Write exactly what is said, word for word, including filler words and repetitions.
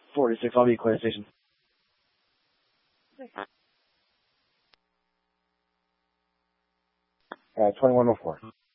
forty-six, I'll be at Clay Station. Uh, twenty-one oh four.